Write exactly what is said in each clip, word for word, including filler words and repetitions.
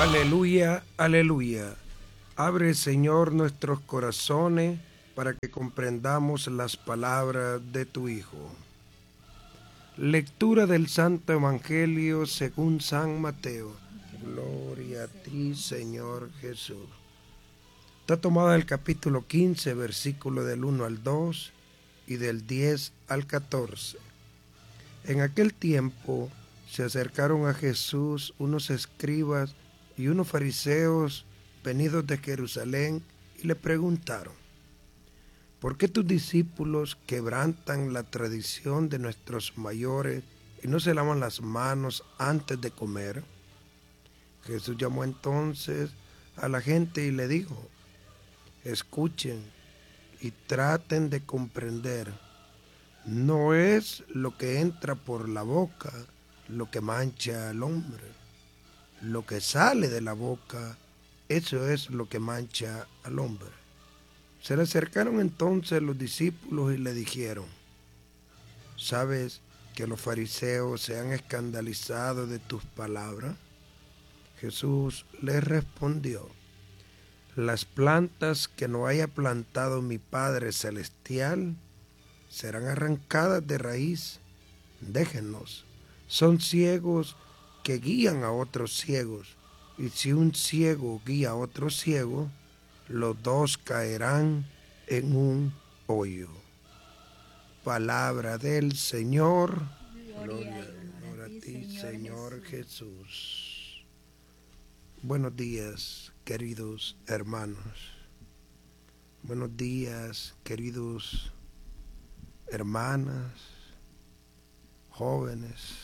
Aleluya, aleluya. Abre, Señor, nuestros corazones para que comprendamos las palabras de tu Hijo. Lectura del Santo Evangelio según San Mateo. Gloria a ti, Señor Jesús. Está tomada del capítulo quince, versículo del uno al dos y del diez al catorce. En aquel tiempo se acercaron a Jesús unos escribas y unos fariseos venidos de Jerusalén y le preguntaron: ¿por qué tus discípulos quebrantan la tradición de nuestros mayores y no se lavan las manos antes de comer? Jesús llamó entonces a la gente y le dijo: escuchen y traten de comprender. No es lo que entra por la boca lo que mancha al hombre. Lo que sale de la boca, eso es lo que mancha al hombre. Se le acercaron entonces los discípulos y le dijeron: ¿sabes que los fariseos se han escandalizado de tus palabras? Jesús les respondió: las plantas que no haya plantado mi Padre Celestial serán arrancadas de raíz. Déjenlos. Son ciegos que guían a otros ciegos, y si un ciego guía a otro ciego, los dos caerán en un hoyo. Palabra del Señor. Gloria, gloria a ti, Señor, Señor Jesús. Buenos días, queridos hermanos. Buenos días, queridos hermanas, jóvenes,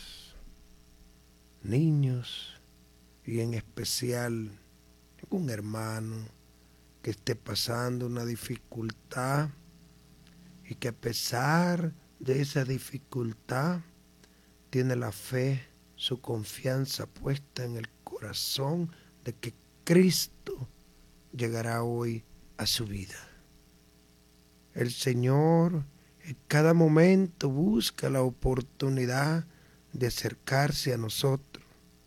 niños, y en especial un hermano que esté pasando una dificultad y que a pesar de esa dificultad tiene la fe, su confianza puesta en el corazón de que Cristo llegará hoy a su vida. El Señor en cada momento busca la oportunidad de acercarse a nosotros,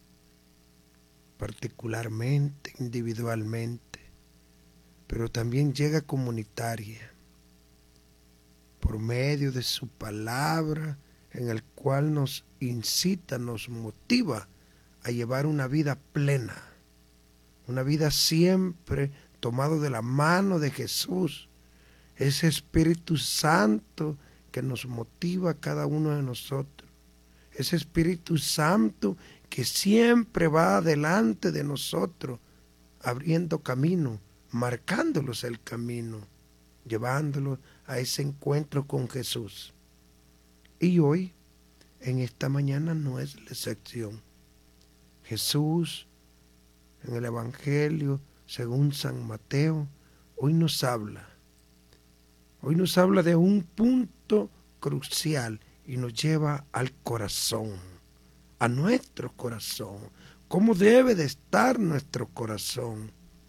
particularmente, individualmente, pero también llega comunitaria, por medio de su palabra, en el cual nos incita, nos motiva a llevar una vida plena, una vida siempre tomado de la mano de Jesús, ese Espíritu Santo que nos motiva a cada uno de nosotros, ese Espíritu Santo que siempre va delante de nosotros, abriendo camino, marcándolos el camino, llevándolos a ese encuentro con Jesús. Y hoy, en esta mañana, no es la excepción. Jesús, en el Evangelio, según San Mateo, hoy nos habla. Hoy nos habla de un punto crucial y nos lleva al corazón, a nuestro corazón. ¿Cómo debe de estar nuestro corazón?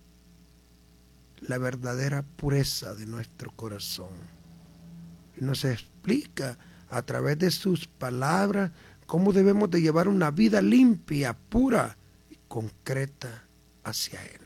La verdadera pureza de nuestro corazón. Y nos explica a través de sus palabras cómo debemos de llevar una vida limpia, pura y concreta hacia Él.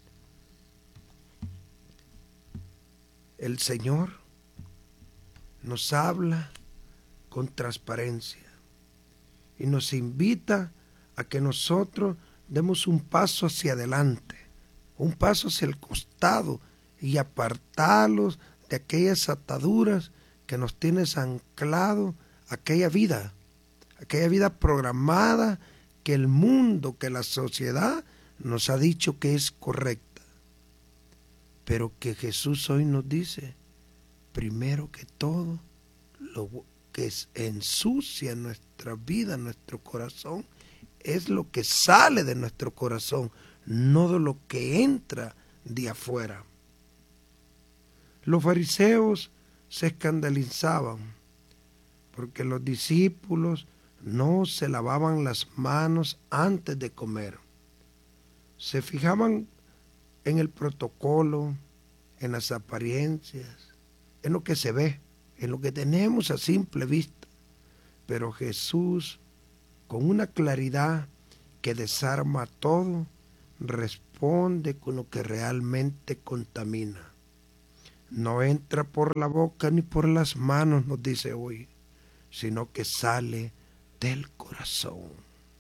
El Señor nos habla con transparencia y nos invita a que nosotros demos un paso hacia adelante, un paso hacia el costado y apartarlos de aquellas ataduras que nos tienen anclado a aquella vida, aquella vida programada que el mundo, que la sociedad nos ha dicho que es correcta, pero que Jesús hoy nos dice: primero que todo, lo que ensucia nuestra vida, nuestro corazón, es lo que sale de nuestro corazón, no de lo que entra de afuera. Los fariseos se escandalizaban porque los discípulos no se lavaban las manos antes de comer. Se fijaban en el protocolo, en las apariencias, en lo que se ve, en lo que tenemos a simple vista. Pero Jesús, con una claridad que desarma todo, responde con lo que realmente contamina. No entra por la boca ni por las manos, nos dice hoy, sino que sale del corazón.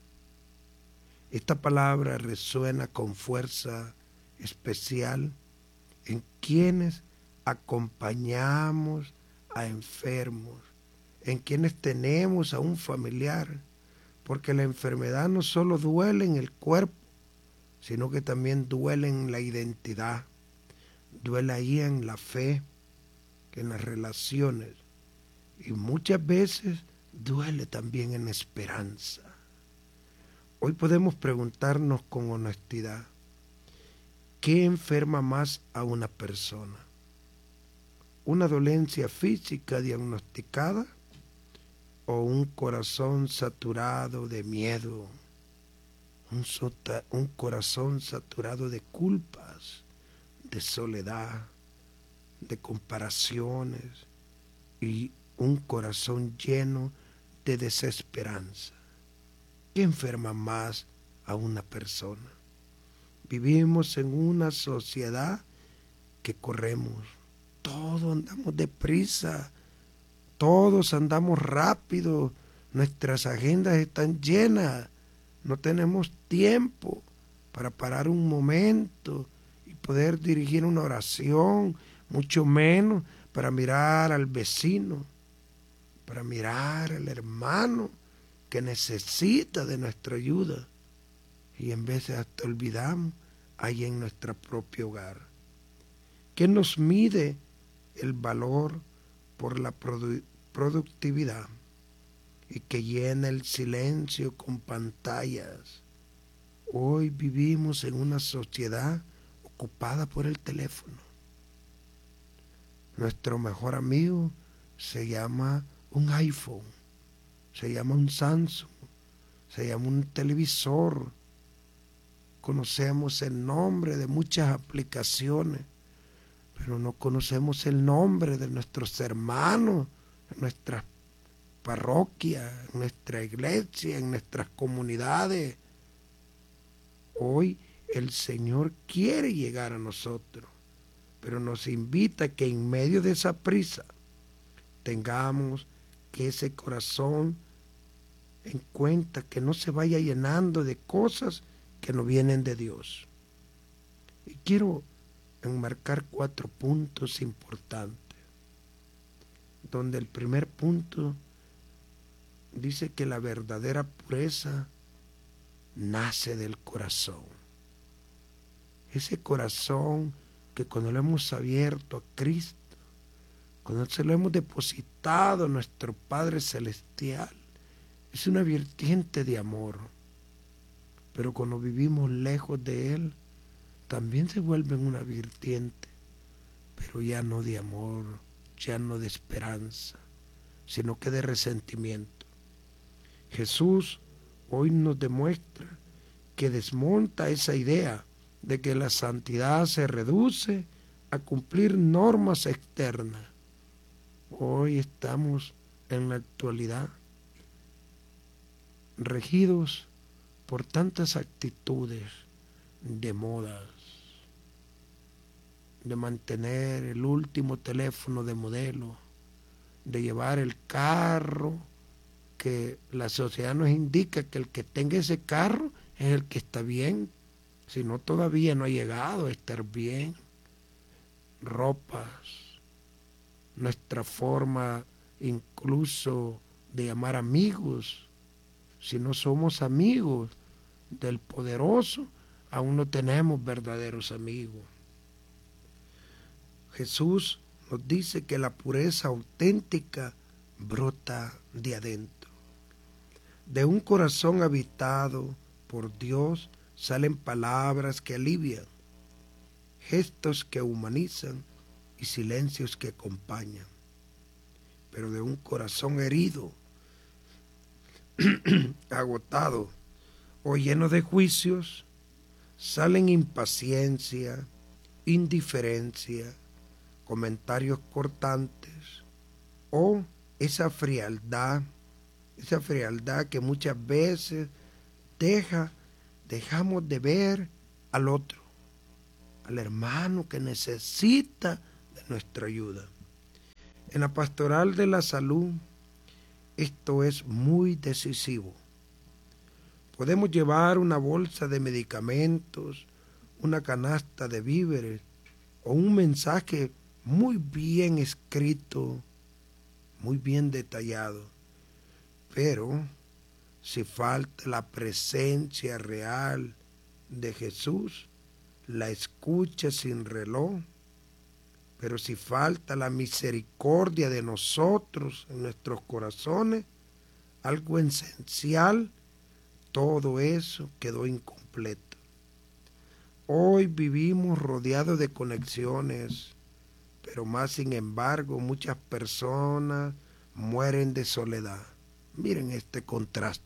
Esta palabra resuena con fuerza especial en quienes acompañamos a enfermos, en quienes tenemos a un familiar, porque la enfermedad no solo duele en el cuerpo, sino que también duele en la identidad, duele ahí en la fe, en las relaciones, y muchas veces duele también en esperanza. Hoy podemos preguntarnos con honestidad, ¿qué enferma más a una persona? ¿Una dolencia física diagnosticada o un corazón saturado de miedo? Un, sota, un corazón saturado de culpas, de soledad, de comparaciones y un corazón lleno de desesperanza. ¿Qué enferma más a una persona? Vivimos en una sociedad que corremos, todos andamos deprisa, todos andamos rápido, nuestras agendas están llenas, no tenemos tiempo para parar un momento y poder dirigir una oración, mucho menos para mirar al vecino, para mirar al hermano que necesita de nuestra ayuda. Y en vez de hasta olvidamos ahí en nuestro propio hogar. ¿Qué nos mide el valor por la produ- productividad y que llena el silencio con pantallas? Hoy vivimos en una sociedad ocupada por el teléfono. Nuestro mejor amigo se llama un iPhone, se llama un Samsung, se llama un televisor. Conocemos el nombre de muchas aplicaciones, pero no conocemos el nombre de nuestros hermanos, en nuestras parroquias, en nuestra iglesia, en nuestras comunidades. Hoy el Señor quiere llegar a nosotros, pero nos invita a que en medio de esa prisa tengamos que ese corazón en cuenta, que no se vaya llenando de cosas que no vienen de Dios. Y quiero enmarcar cuatro puntos importantes, donde el primer punto dice que la verdadera pureza nace del corazón. Ese corazón que cuando lo hemos abierto a Cristo, cuando se lo hemos depositado a nuestro Padre Celestial, es una vertiente de amor. Pero cuando vivimos lejos de Él, también se vuelve una vertiente, pero ya no de amor, ya no de esperanza, sino que de resentimiento. Jesús hoy nos demuestra que desmonta esa idea de que la santidad se reduce a cumplir normas externas. Hoy estamos en la actualidad regidos por tantas actitudes de modas, de mantener el último teléfono de modelo, de llevar el carro que la sociedad nos indica que el que tenga ese carro es el que está bien, si no todavía no ha llegado a estar bien. Ropas, nuestra forma incluso de llamar amigos, si no somos amigos del poderoso, aún no tenemos verdaderos amigos. Jesús nos dice que la pureza auténtica brota de adentro. De un corazón habitado por Dios salen palabras que alivian, gestos que humanizan y silencios que acompañan. Pero de un corazón herido, agotado o lleno de juicios, salen impaciencia, indiferencia, comentarios cortantes o esa frialdad, esa frialdad que muchas veces deja, dejamos de ver al otro, al hermano que necesita de nuestra ayuda. En la pastoral de la salud, esto es muy decisivo. Podemos llevar una bolsa de medicamentos, una canasta de víveres o un mensaje muy bien escrito, muy bien detallado. Pero si falta la presencia real de Jesús, la escucha sin reloj, pero si falta la misericordia de nosotros en nuestros corazones, algo esencial, todo eso quedó incompleto. Hoy vivimos rodeados de conexiones, pero más sin embargo muchas personas mueren de soledad. Miren este contraste.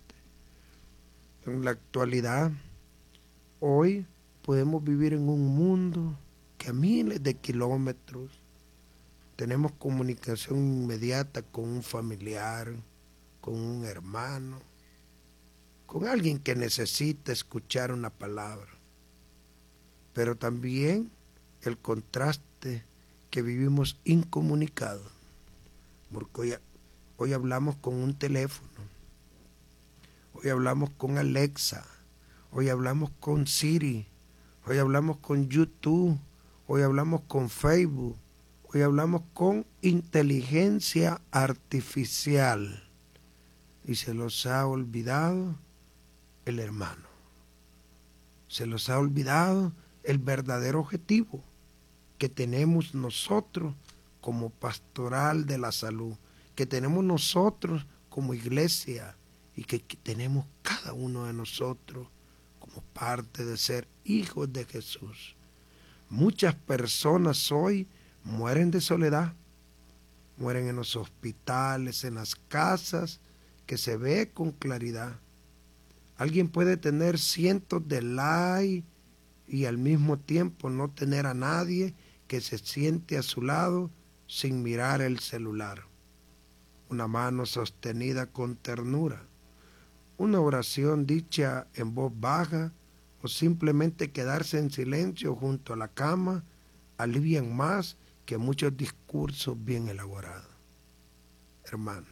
En la actualidad, hoy podemos vivir en un mundo que a miles de kilómetros tenemos comunicación inmediata con un familiar, con un hermano, con alguien que necesita escuchar una palabra. Pero también el contraste que vivimos incomunicados, porque hoy, hoy hablamos con un teléfono, hoy hablamos con Alexa, hoy hablamos con Siri, hoy hablamos con YouTube, hoy hablamos con Facebook, hoy hablamos con inteligencia artificial y se los ha olvidado el hermano, se los ha olvidado el verdadero objetivo que tenemos nosotros como pastoral de la salud, que tenemos nosotros como iglesia y que, que tenemos cada uno de nosotros como parte de ser hijos de Jesús. Muchas personas hoy mueren de soledad, mueren en los hospitales, en las casas, que se ve con claridad. Alguien puede tener cientos de likes y al mismo tiempo no tener a nadie que se siente a su lado sin mirar el celular. Una mano sostenida con ternura, una oración dicha en voz baja o simplemente quedarse en silencio junto a la cama alivian más que muchos discursos bien elaborados. Hermano,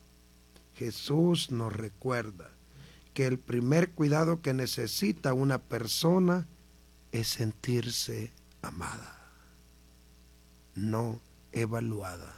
Jesús nos recuerda que el primer cuidado que necesita una persona es sentirse amada, no evaluada.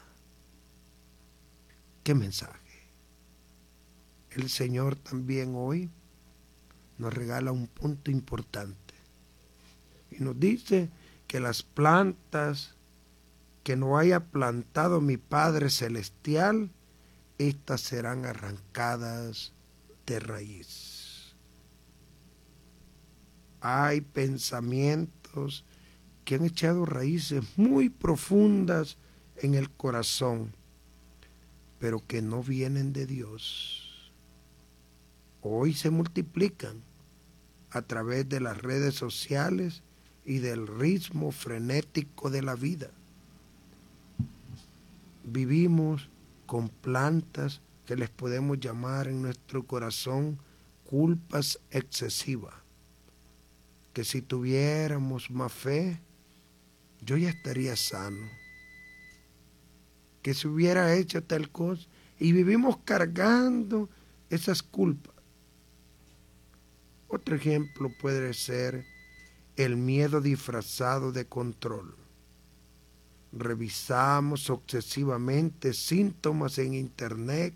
¿Qué mensaje? El Señor también hoy nos regala un punto importante y nos dice que las plantas que no haya plantado mi Padre Celestial, estas serán arrancadas de raíz. Hay pensamientos que han echado raíces muy profundas en el corazón, pero que no vienen de Dios. Hoy se multiplican a través de las redes sociales y del ritmo frenético de la vida. Vivimos con plantas que les podemos llamar en nuestro corazón culpas excesivas, que si tuviéramos más fe, yo ya estaría sano, que si hubiera hecho tal cosa, y vivimos cargando esas culpas. Otro ejemplo puede ser el miedo disfrazado de control. Revisamos obsesivamente síntomas en internet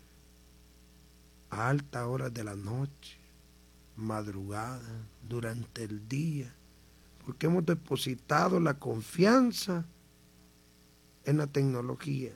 a alta hora de la noche, madrugada, durante el día, porque hemos depositado la confianza en la tecnología.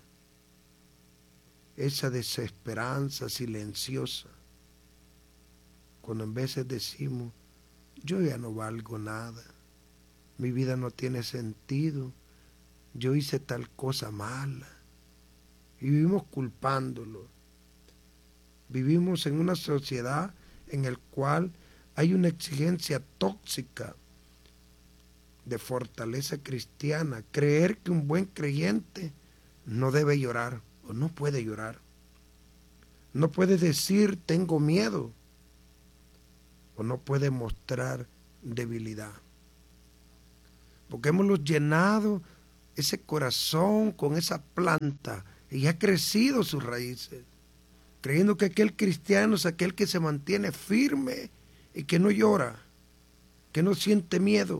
Esa desesperanza silenciosa, cuando en veces decimos, yo ya no valgo nada, mi vida no tiene sentido, yo hice tal cosa mala, y vivimos culpándolo. Vivimos en una sociedad en la cual hay una exigencia tóxica de fortaleza cristiana, creer que un buen creyente no debe llorar o no puede llorar, no puede decir tengo miedo o no puede mostrar debilidad. Porque hemos llenado ese corazón con esa planta y ha crecido sus raíces, creyendo que aquel cristiano es aquel que se mantiene firme y que no llora, que no siente miedo.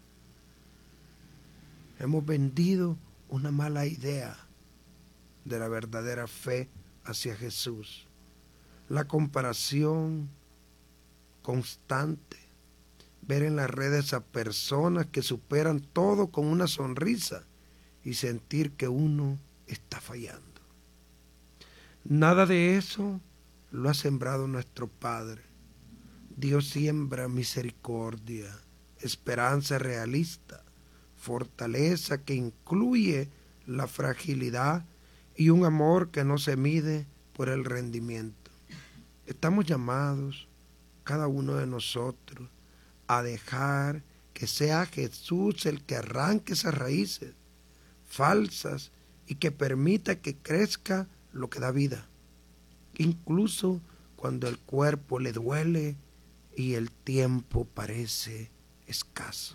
Hemos vendido una mala idea de la verdadera fe hacia Jesús. La comparación constante, ver en las redes a personas que superan todo con una sonrisa y sentir que uno está fallando. Nada de eso lo ha sembrado nuestro Padre. Dios siembra misericordia, esperanza realista, fortaleza que incluye la fragilidad y un amor que no se mide por el rendimiento. Estamos llamados, cada uno de nosotros, a dejar que sea Jesús el que arranque esas raíces falsas y que permita que crezca lo que da vida, incluso cuando el cuerpo le duele y el tiempo parece escaso.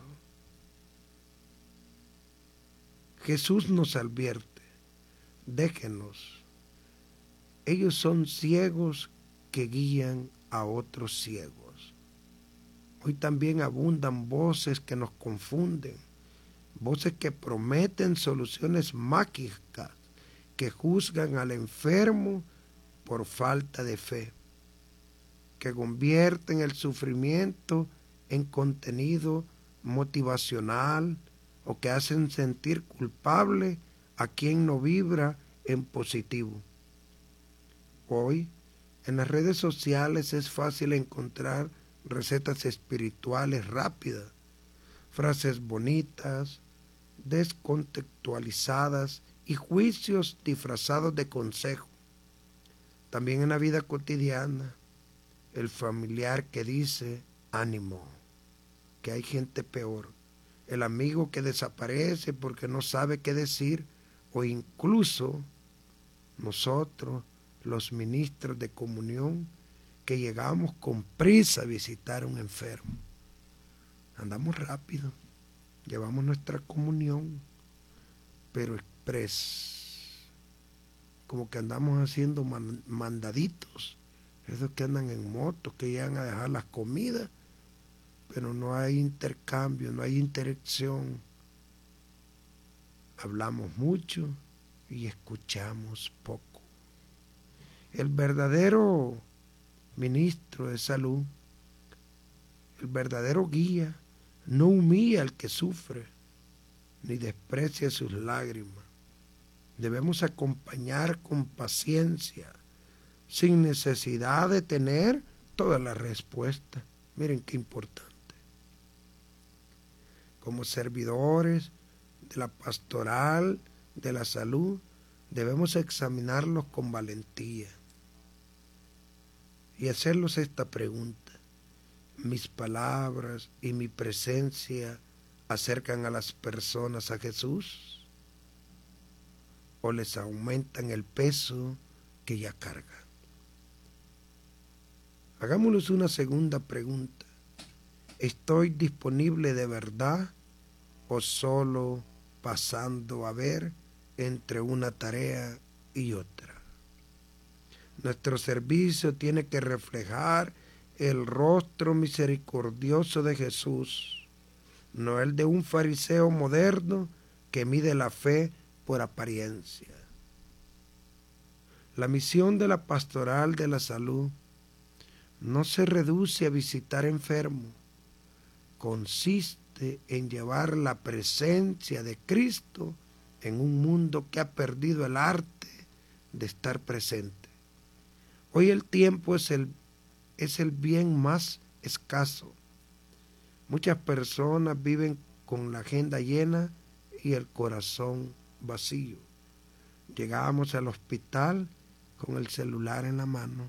Jesús nos advierte, déjenos, ellos son ciegos que guían a otros ciegos. Hoy también abundan voces que nos confunden, voces que prometen soluciones mágicas, que juzgan al enfermo por falta de fe, que convierten el sufrimiento en contenido motivacional o que hacen sentir culpable a quien no vibra en positivo. Hoy, en las redes sociales es fácil encontrar recetas espirituales rápidas, frases bonitas, descontextualizadas y juicios disfrazados de consejo. También en la vida cotidiana, el familiar que dice, ánimo, que hay gente peor, el amigo que desaparece porque no sabe qué decir, o incluso nosotros, los ministros de comunión, que llegamos con prisa a visitar a un enfermo. Andamos rápido, llevamos nuestra comunión, pero express, como que andamos haciendo man, mandaditos, esos que andan en motos, que llegan a dejar las comidas, pero no hay intercambio, no hay interacción. Hablamos mucho y escuchamos poco. El verdadero ministro de salud, el verdadero guía, no humilla al que sufre, ni desprecia sus lágrimas. Debemos acompañar con paciencia, sin necesidad de tener todas las respuestas. Miren qué importante. Como servidores de la pastoral, de la salud, debemos examinarlos con valentía y hacerlos esta pregunta: ¿mis palabras y mi presencia acercan a las personas a Jesús o les aumentan el peso que ya cargan? Hagámosles una segunda pregunta: ¿estoy disponible de verdad o solo pasando a ver entre una tarea y otra? Nuestro servicio tiene que reflejar el rostro misericordioso de Jesús, no el de un fariseo moderno que mide la fe por apariencia. La misión de la pastoral de la salud no se reduce a visitar enfermos, consiste en llevar la presencia de Cristo en un mundo que ha perdido el arte de estar presente. Hoy el tiempo es el, es el bien más escaso. Muchas personas viven con la agenda llena y el corazón vacío. Llegamos al hospital con el celular en la mano.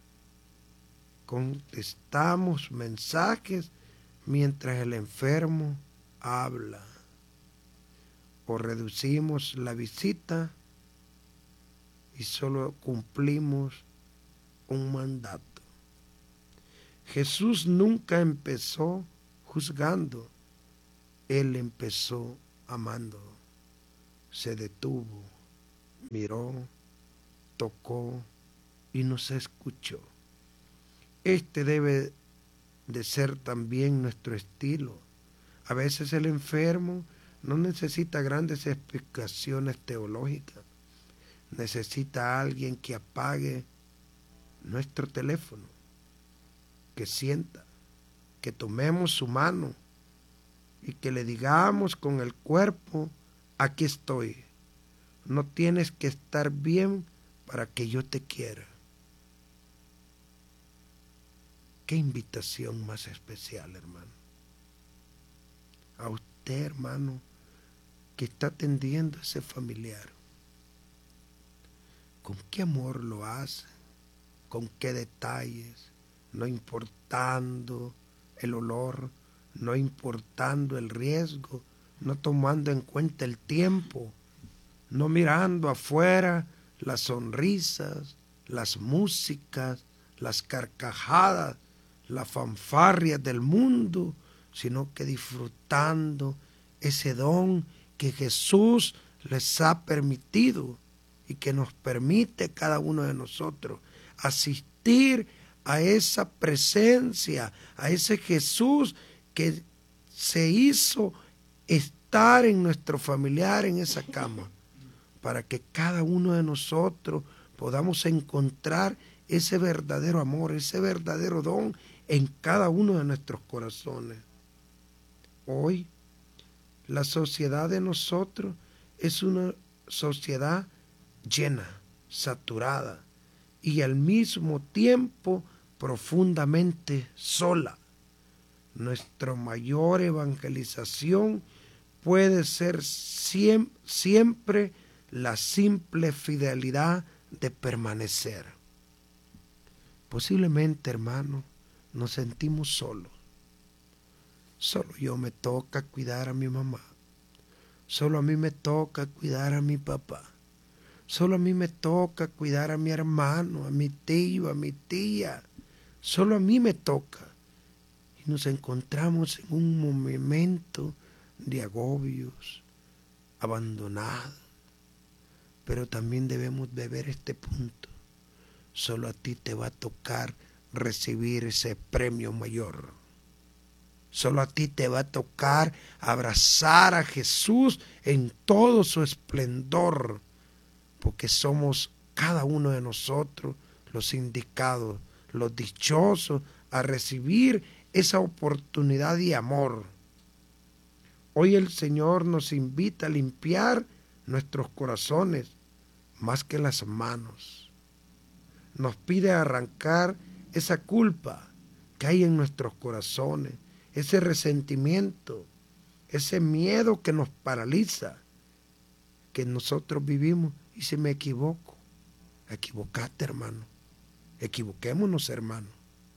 Contestamos mensajes mientras el enfermo habla. O reducimos la visita y solo cumplimos un mandato. Jesús nunca empezó juzgando. Él empezó amando. Se detuvo, miró, tocó y nos escuchó. Este debe de ser también nuestro estilo. A veces el enfermo no necesita grandes explicaciones teológicas. Necesita a alguien que apague nuestro teléfono, que sienta, que tomemos su mano y que le digamos con el cuerpo: aquí estoy. No tienes que estar bien para que yo te quiera. Qué invitación más especial, hermano. A usted, hermano, que está atendiendo a ese familiar. ¿Con qué amor lo hace? ¿Con qué detalles? No importando el olor, no importando el riesgo, no tomando en cuenta el tiempo, no mirando afuera las sonrisas, las músicas, las carcajadas, las fanfarrias del mundo, sino que disfrutando ese don que Jesús les ha permitido y que nos permite cada uno de nosotros asistir a esa presencia, a ese Jesús que se hizo estar en nuestro familiar en esa cama, para que cada uno de nosotros podamos encontrar ese verdadero amor, ese verdadero don en cada uno de nuestros corazones. Hoy, la sociedad de nosotros es una sociedad llena, saturada y al mismo tiempo profundamente sola. Nuestra mayor evangelización puede ser siempre la simple fidelidad de permanecer. Posiblemente, hermano, nos sentimos solos. Solo yo me toca cuidar a mi mamá. Solo a mí me toca cuidar a mi papá. Solo a mí me toca cuidar a mi hermano, a mi tío, a mi tía. Solo a mí me toca. Y nos encontramos en un momento de agobios, abandonados. Pero también debemos de ver este punto. Solo a ti te va a tocar recibir ese premio mayor. Solo a ti te va a tocar abrazar a Jesús en todo su esplendor, porque somos cada uno de nosotros los indicados, los dichosos a recibir esa oportunidad de amor. Hoy el Señor nos invita a limpiar nuestros corazones más que las manos. Nos pide arrancar esa culpa que hay en nuestros corazones, ese resentimiento, ese miedo que nos paraliza, que nosotros vivimos. Y si me equivoco, equivocate, hermano, equivoquémonos, hermano,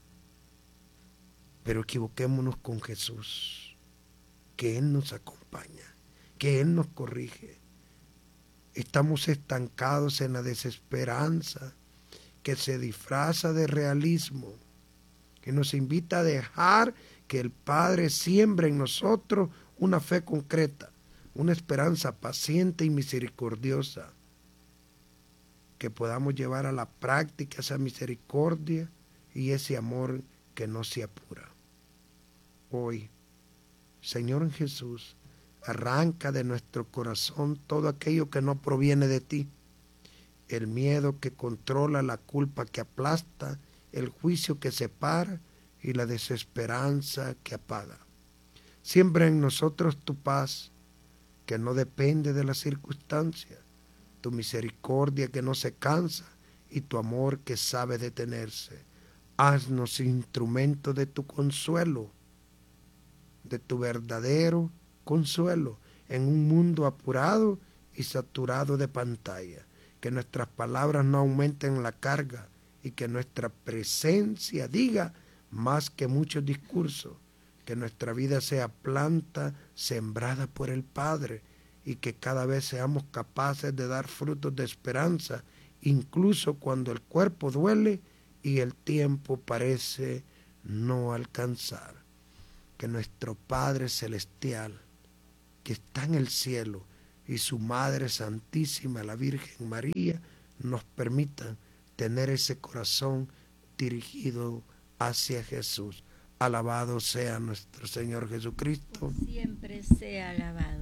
pero equivoquémonos con Jesús, que Él nos acompaña, que Él nos corrige. Estamos estancados en la desesperanza que se disfraza de realismo, que nos invita a dejar que el Padre siembre en nosotros una fe concreta, una esperanza paciente y misericordiosa, que podamos llevar a la práctica esa misericordia y ese amor que no se apura. Hoy, Señor Jesús, arranca de nuestro corazón todo aquello que no proviene de ti, el miedo que controla, la culpa que aplasta, el juicio que separa y la desesperanza que apaga. Siembra en nosotros tu paz, que no depende de las circunstancias, tu misericordia que no se cansa y tu amor que sabe detenerse. Haznos instrumento de tu consuelo, de tu verdadero consuelo en un mundo apurado y saturado de pantalla. Que nuestras palabras no aumenten la carga y que nuestra presencia diga más que muchos discursos. Que nuestra vida sea planta sembrada por el Padre y que cada vez seamos capaces de dar frutos de esperanza, incluso cuando el cuerpo duele y el tiempo parece no alcanzar. que nuestro Padre Celestial, que está en el cielo, y su Madre Santísima, la Virgen María, nos permitan tener ese corazón dirigido hacia Jesús. Alabado sea nuestro Señor Jesucristo. Siempre sea alabado.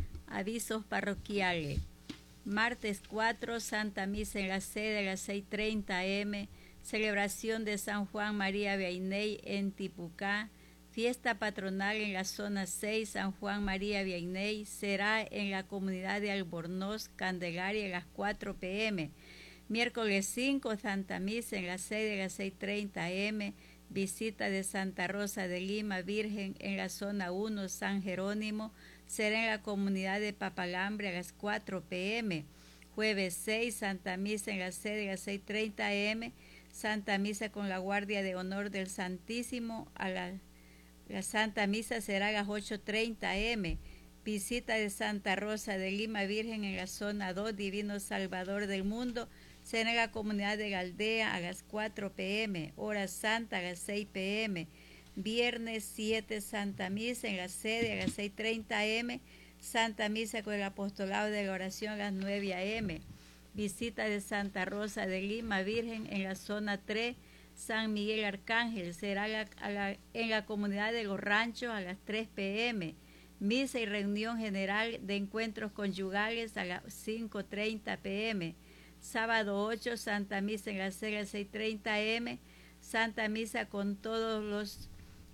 Avisos parroquiales. Martes cuatro, Santa Misa en la sede a las seis y treinta a eme, celebración de San Juan María Vianney en Tipucá, fiesta patronal en la zona seis, San Juan María Vianney, será en la comunidad de Albornoz, Candelaria a las cuatro pe eme. Miércoles cinco, Santa Misa en la sede a las seis y treinta a eme, visita de Santa Rosa de Lima Virgen en la zona uno, San Jerónimo, será en la comunidad de Papalambre a las cuatro pe eme. Jueves seis, Santa Misa en la sede a las seis y treinta a eme, Santa Misa con la Guardia de Honor del Santísimo, a la, la Santa Misa será a las ocho y treinta a eme. Visita de Santa Rosa de Lima Virgen en la zona dos, Divino Salvador del Mundo, será en la comunidad de la Aldea a las cuatro pe eme, hora santa a las seis pe eme. Viernes siete, Santa Misa en la sede a las seis y treinta a eme, Santa Misa con el Apostolado de la Oración a las nueve a eme. Visita de Santa Rosa de Lima Virgen en la zona tres, San Miguel Arcángel, será la, a la, en la comunidad de Los Ranchos a las tres pe eme. Misa y reunión general de encuentros conyugales a las cinco y treinta pe eme. Sábado ocho, Santa Misa en la sede a las seis y treinta a eme, Santa Misa con todos los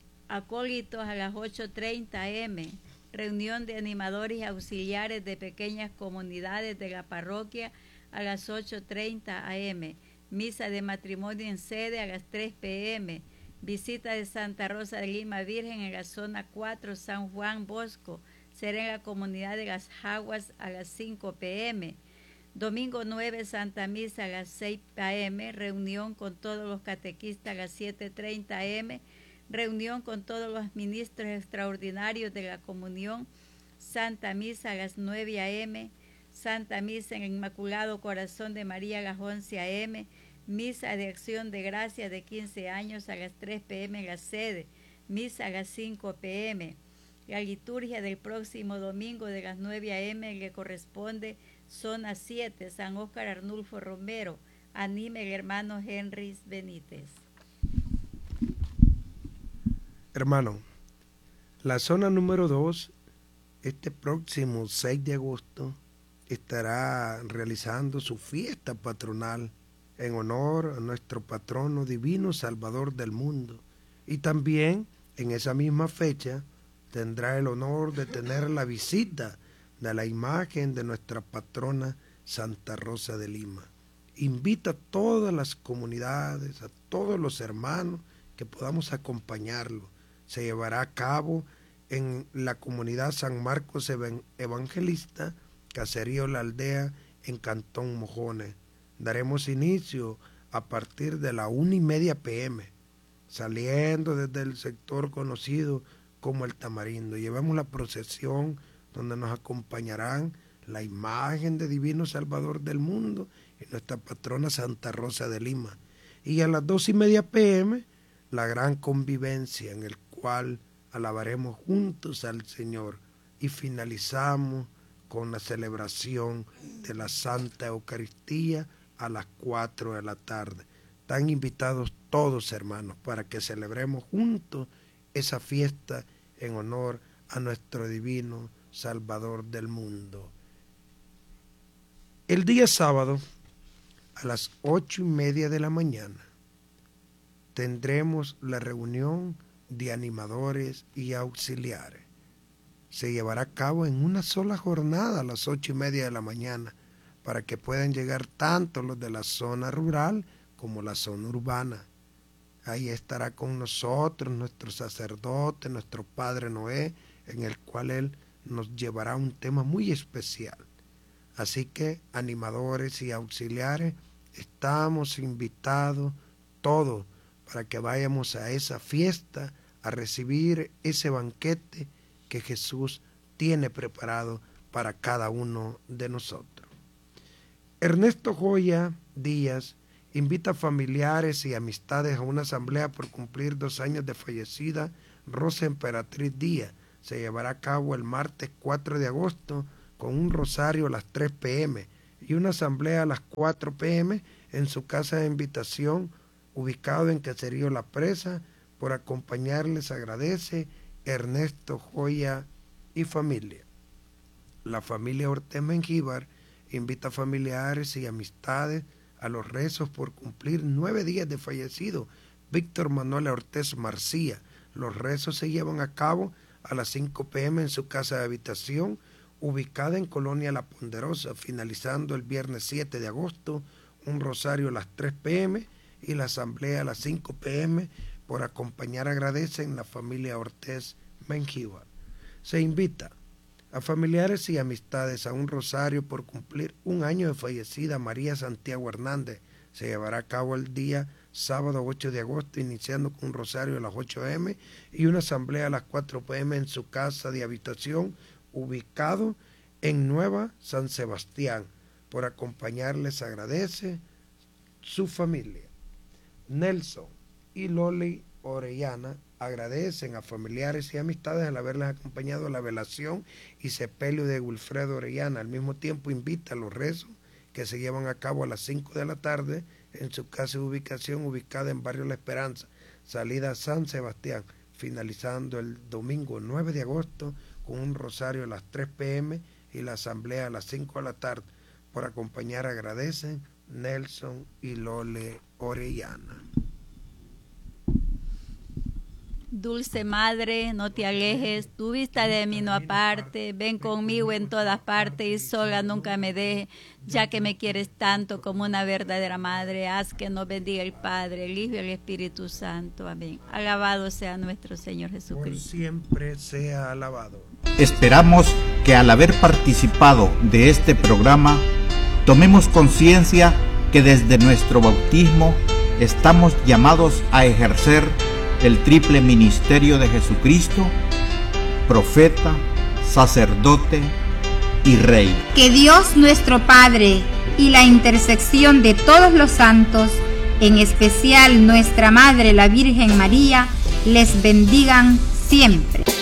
acólitos a las ocho y treinta a eme. Reunión de animadores y auxiliares de pequeñas comunidades de la parroquia a las ocho y treinta a eme. Misa de matrimonio en sede a las tres pe eme. Visita de Santa Rosa de Lima Virgen en la zona cuatro, San Juan Bosco, será en la comunidad de Las Jaguas a las cinco pe eme. Domingo nueve, Santa Misa a las seis pe eme, reunión con todos los catequistas a las siete y treinta a eme, reunión con todos los ministros extraordinarios de la comunión, Santa Misa a las nueve a eme, Santa Misa en el Inmaculado Corazón de María a las once a eme, Misa de Acción de Gracia de quince años a las tres pe eme en la sede, Misa a las cinco pe eme. La liturgia del próximo domingo de las nueve a eme le corresponde zona siete, San Óscar Arnulfo Romero. Anime el hermano Henry Benítez. Hermano, la zona número dos, este próximo seis de agosto, estará realizando su fiesta patronal en honor a nuestro patrono divino Salvador del mundo. Y también en esa misma fecha tendrá el honor de tener la visita de la imagen de nuestra patrona Santa Rosa de Lima. Invita a todas las comunidades, a todos los hermanos que podamos acompañarlo. Se llevará a cabo en la comunidad San Marcos Evangelista, Caserío La Aldea, en Cantón Mojones. Daremos inicio a partir de la una y media pe eme, saliendo desde el sector conocido como El Tamarindo. Llevamos la procesión donde nos acompañarán la imagen de Divino Salvador del mundo y nuestra patrona Santa Rosa de Lima. Y a las dos y media pe eme, la gran convivencia en el cual alabaremos juntos al Señor y finalizamos con la celebración de la Santa Eucaristía a las cuatro de la tarde. Están invitados todos, hermanos, para que celebremos juntos esa fiesta en honor a nuestro divino Salvador del mundo. El día sábado, a las ocho y media de la mañana, tendremos la reunión de animadores y auxiliares. Se llevará a cabo en una sola jornada a las ocho y media de la mañana, para que puedan llegar tanto los de la zona rural como la zona urbana. Ahí estará con nosotros nuestro sacerdote, nuestro Padre Noé, en el cual él nos llevará un tema muy especial. Así que, animadores y auxiliares, estamos invitados todos para que vayamos a esa fiesta a recibir ese banquete que Jesús tiene preparado para cada uno de nosotros. Ernesto Joya Díaz invita a familiares y amistades a una asamblea por cumplir dos años de fallecida Rosa Emperatriz Díaz. Se llevará a cabo el martes cuatro de agosto con un rosario a las tres pe eme y una asamblea a las cuatro pe eme en su casa de invitación ubicado en Caserío La Presa. Por acompañarles agradece Ernesto Joya y familia. La familia Ortiz Mengíbar invita a familiares y amistades a los rezos por cumplir nueve días de fallecido Víctor Manuel Ortiz Marcía. Los rezos se llevan a cabo a las cinco pe eme en su casa de habitación ubicada en Colonia La Ponderosa, finalizando el viernes siete de agosto, un rosario a las tres pe eme y la asamblea a las cinco pe eme. Por acompañar agradecen la familia Ortiz Mengíbar. Se invita a familiares y amistades a un rosario por cumplir un año de fallecida María Santiago Hernández. Se llevará a cabo el día sábado ocho de agosto, iniciando con un rosario a las ocho pe eme y una asamblea a las cuatro pe eme en su casa de habitación, ubicado en Nueva San Sebastián. Por acompañarles agradece su familia. Nelson y Loli Orellana agradecen a familiares y amistades al haberles acompañado a la velación y sepelio de Wilfredo Orellana. Al mismo tiempo invita a los rezos que se llevan a cabo a las cinco de la tarde en su casa de ubicación ubicada en Barrio La Esperanza, salida a San Sebastián, finalizando el domingo nueve de agosto con un rosario a las tres pe eme y la asamblea a las cinco de la tarde. Por acompañar agradecen Nelson y Lole Orellana. Dulce Madre, no te alejes, tu vista de mí no aparte, ven conmigo en todas partes y sola nunca me dejes, ya que me quieres tanto como una verdadera madre. Haz que nos bendiga el Padre, el Hijo y el Espíritu Santo. Amén. Alabado sea nuestro Señor Jesucristo. Por siempre sea alabado. Esperamos que al haber participado de este programa, tomemos conciencia que desde nuestro bautismo estamos llamados a ejercer el triple ministerio de Jesucristo, profeta, sacerdote y rey. Que Dios nuestro Padre y la intersección de todos los santos, en especial nuestra Madre la Virgen María, les bendigan siempre.